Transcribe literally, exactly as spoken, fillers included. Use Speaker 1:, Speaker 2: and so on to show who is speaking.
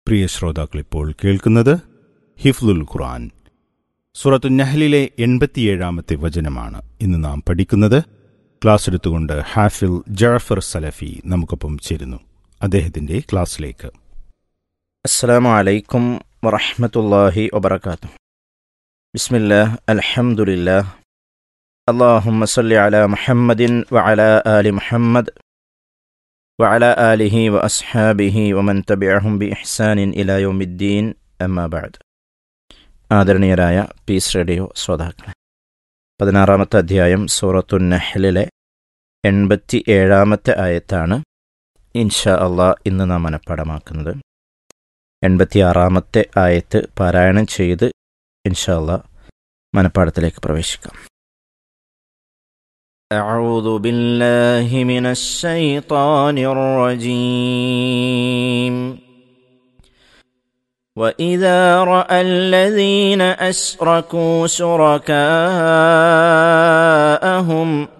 Speaker 1: പ്രിയ ശ്രോതാക്കളിപ്പോൾ കേൾക്കുന്നത് ഹിഫ്ലുൽ ഖുർആൻ. സൂറത്തു നഹ്ലിലെ എൺപത്തിയേഴാമത്തെ വചനമാണ് ഇന്ന് നാം പഠിക്കുന്നത്. ക്ലാസ് എടുത്തുകൊണ്ട് ഹാഫിൽ ജഅഫർ സലഫി നമുക്കൊപ്പം ചേരുന്നു. അദ്ദേഹത്തിന്റെ ക്ലാസ്സിലേക്ക്.
Speaker 2: അസ്സലാമു അലൈക്കും വറഹ്മത്തുള്ളാഹി വബറകാതുഹു. ബിസ്മില്ലാഹ്, അൽഹംദുലില്ലാഹ്, അല്ലാഹുമ്മ സ്വല്ലി അലാ മുഹമ്മദിൻ വഅലാ ആലി മുഹമ്മദ് വഅലാ ആലിഹി വഅസ്ഹാബിഹി വമൻ തബിഅഹും ബിഇഹ്സാനിൻ ഇലാ യൗമിദ്ദീൻ, അമ്മാ ബഅദ്. ആദരണീയരായ പീസ് റേഡിയോ ശ്രോതാക്കളെ, പതിനാറാമത്തെ അധ്യായം സൂറത്തു നഹ്ലിലെ എൺപത്തി ഏഴാമത്തെ ആയത്താണ് ഇൻഷാ അള്ളാഹ് ഇന്ന് നാം മനഃപ്പാഠമാക്കുന്നത്. എൺപത്തിയാറാമത്തെ ആയത്ത് പാരായണം ചെയ്ത് ഇൻഷാ അള്ളാഹ് മനഃപ്പാഠത്തിലേക്ക് പ്രവേശിക്കാം. أعوذ بالله من الشيطان الرجيم. وإذا رأى الذين أشركوا شركاءهم